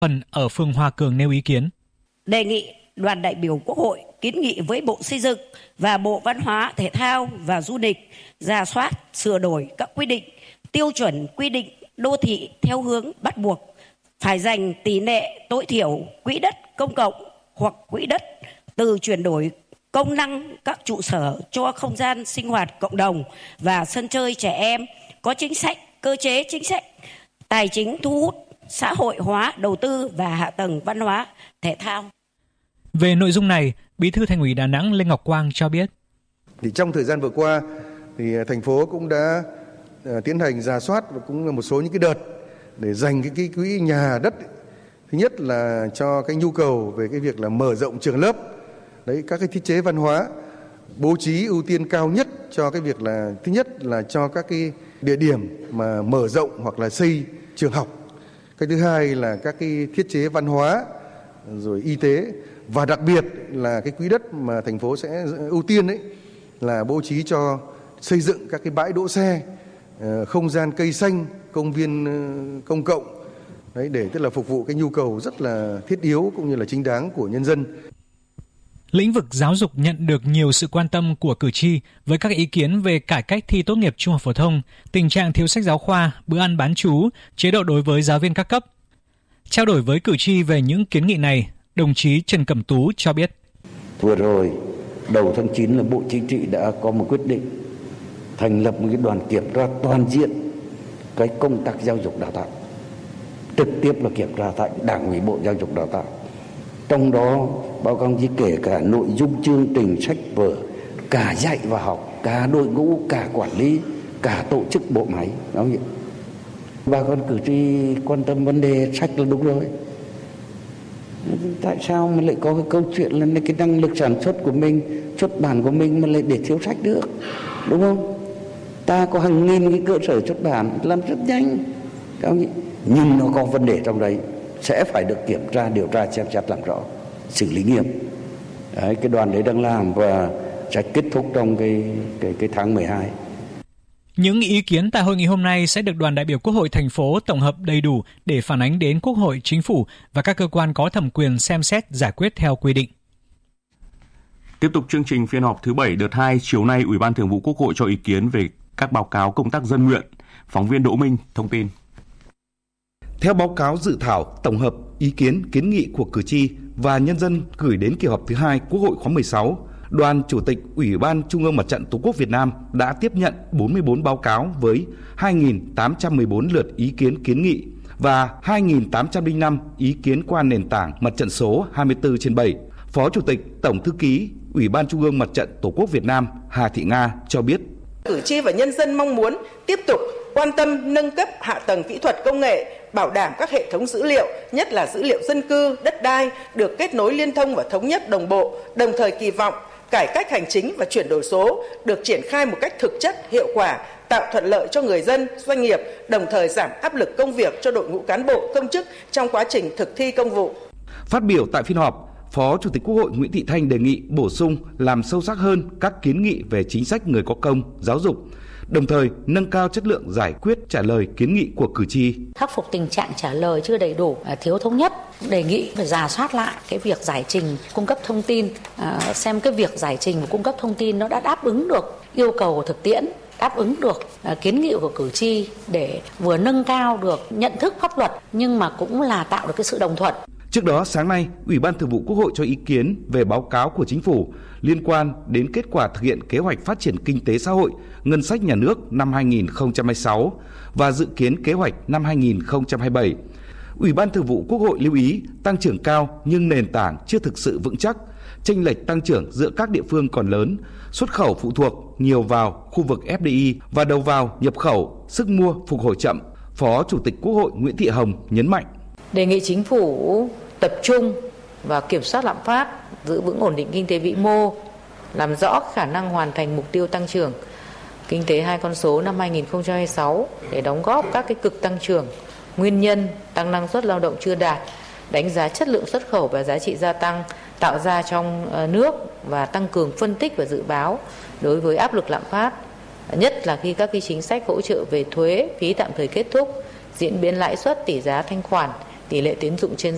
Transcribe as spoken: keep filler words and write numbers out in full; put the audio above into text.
Phần ở phường Hòa Cường nêu ý kiến. Đề nghị đoàn đại biểu Quốc hội kiến nghị với Bộ Xây dựng và Bộ Văn hóa, Thể thao và Du lịch rà soát, sửa đổi các quy định, tiêu chuẩn quy định đô thị theo hướng bắt buộc phải dành tỷ lệ tối thiểu quỹ đất công cộng hoặc quỹ đất từ chuyển đổi công năng các trụ sở cho không gian sinh hoạt cộng đồng và sân chơi trẻ em, có chính sách, cơ chế chính sách, tài chính thu hút, xã hội hóa đầu tư và hạ tầng văn hóa, thể thao. Về nội dung này, Bí thư Thành ủy Đà Nẵng Lê Ngọc Quang cho biết. Thì trong thời gian vừa qua, thì thành phố cũng đã uh, tiến hành rà soát và cũng là một số những cái đợt để dành cái, cái quỹ nhà đất. Thứ nhất là cho cái nhu cầu về cái việc là mở rộng trường lớp, đấy, các cái thiết chế văn hóa, bố trí ưu tiên cao nhất cho cái việc là thứ nhất là cho các cái địa điểm mà mở rộng hoặc là xây trường học. Cái thứ hai là các cái thiết chế văn hóa rồi y tế, và đặc biệt là cái quỹ đất mà thành phố sẽ ưu tiên đấy là bố trí cho xây dựng các cái bãi đỗ xe, không gian cây xanh, công viên công cộng, đấy, để tức là phục vụ cái nhu cầu rất là thiết yếu cũng như là chính đáng của nhân dân. Lĩnh vực giáo dục nhận được nhiều sự quan tâm của cử tri với các ý kiến về cải cách thi tốt nghiệp trung học phổ thông, tình trạng thiếu sách giáo khoa, bữa ăn bán trú, chế độ đối với giáo viên các cấp. Trao đổi với cử tri về những kiến nghị này, đồng chí Trần Cẩm Tú cho biết. Vừa rồi, đầu tháng chín là Bộ Chính trị đã có một quyết định thành lập một cái đoàn kiểm tra toàn diện cái công tác giáo dục đào tạo. Trực tiếp là kiểm tra tại Đảng ủy Bộ Giáo dục Đào tạo. Trong đó báo cáo chỉ kể cả nội dung chương trình sách vở, cả dạy và học, cả đội ngũ, cả quản lý, cả tổ chức bộ máy. Đó vậy. Bà con cử tri quan tâm vấn đề sách là đúng rồi. Tại sao mà lại có cái câu chuyện là cái năng lực sản xuất của mình, xuất bản của mình mà lại để thiếu sách được, đúng không? Ta có hàng nghìn cái cơ sở xuất bản làm rất nhanh, nhưng nó có vấn đề trong đấy, sẽ phải được kiểm tra, điều tra, xem xét làm rõ, xử lý nghiêm. Đấy, cái đoàn đấy đang làm và sẽ kết thúc trong cái cái cái tháng mười hai. Những ý kiến tại hội nghị hôm nay sẽ được đoàn đại biểu Quốc hội thành phố tổng hợp đầy đủ để phản ánh đến Quốc hội, Chính phủ và các cơ quan có thẩm quyền xem xét giải quyết theo quy định. Tiếp tục chương trình phiên họp thứ bảy đợt hai, chiều nay Ủy ban Thường vụ Quốc hội cho ý kiến về các báo cáo công tác dân nguyện. Phóng viên Đỗ Minh thông tin. Theo báo cáo dự thảo tổng hợp ý kiến kiến nghị của cử tri và nhân dân gửi đến kỳ họp thứ hai Quốc hội khóa mười sáu, Đoàn Chủ tịch Ủy ban Trung ương Mặt trận Tổ quốc Việt Nam đã tiếp nhận bốn mươi tư báo cáo với hai nghìn tám trăm mười bốn lượt ý kiến kiến nghị và hai nghìn tám trăm lẻ năm ý kiến qua nền tảng Mặt trận số hai mươi tư trên bảy. Phó Chủ tịch Tổng Thư ký Ủy ban Trung ương Mặt trận Tổ quốc Việt Nam Hà Thị Nga cho biết. Cử tri và nhân dân mong muốn tiếp tục quan tâm nâng cấp hạ tầng kỹ thuật công nghệ, bảo đảm các hệ thống dữ liệu, nhất là dữ liệu dân cư, đất đai được kết nối liên thông và thống nhất đồng bộ, đồng thời kỳ vọng cải cách hành chính và chuyển đổi số được triển khai một cách thực chất, hiệu quả, tạo thuận lợi cho người dân, doanh nghiệp, đồng thời giảm áp lực công việc cho đội ngũ cán bộ, công chức trong quá trình thực thi công vụ. Phát biểu tại phiên họp, Phó Chủ tịch Quốc hội Nguyễn Thị Thanh đề nghị bổ sung làm sâu sắc hơn các kiến nghị về chính sách người có công, giáo dục, đồng thời nâng cao chất lượng giải quyết trả lời kiến nghị của cử tri. Khắc phục tình trạng trả lời chưa đầy đủ, thiếu thống nhất, đề nghị phải rà soát lại cái việc giải trình, cung cấp thông tin, xem cái việc giải trình và cung cấp thông tin nó đã đáp ứng được yêu cầu của thực tiễn, đáp ứng được kiến nghị của cử tri để vừa nâng cao được nhận thức pháp luật nhưng mà cũng là tạo được cái sự đồng thuận. Trước đó, sáng nay, Ủy ban Thường vụ Quốc hội cho ý kiến về báo cáo của Chính phủ liên quan đến kết quả thực hiện kế hoạch phát triển kinh tế xã hội, ngân sách nhà nước năm hai nghìn không trăm hai mươi sáu và dự kiến kế hoạch năm hai nghìn không trăm hai mươi bảy. Ủy ban Thường vụ Quốc hội lưu ý tăng trưởng cao nhưng nền tảng chưa thực sự vững chắc, chênh lệch tăng trưởng giữa các địa phương còn lớn, xuất khẩu phụ thuộc nhiều vào khu vực ép đê i và đầu vào nhập khẩu, sức mua phục hồi chậm. Phó Chủ tịch Quốc hội Nguyễn Thị Hồng nhấn mạnh. Đề nghị Chính phủ tập trung và kiểm soát lạm phát, giữ vững ổn định kinh tế vĩ mô, làm rõ khả năng hoàn thành mục tiêu tăng trưởng kinh tế hai con số năm hai nghìn không trăm hai mươi sáu để đóng góp các cái cực tăng trưởng, nguyên nhân tăng năng suất lao động chưa đạt, đánh giá chất lượng xuất khẩu và giá trị gia tăng tạo ra trong nước và tăng cường phân tích và dự báo đối với áp lực lạm phát, nhất là khi các cái chính sách hỗ trợ về thuế, phí tạm thời kết thúc, diễn biến lãi suất, tỷ giá thanh khoản, tỷ lệ tín dụng trên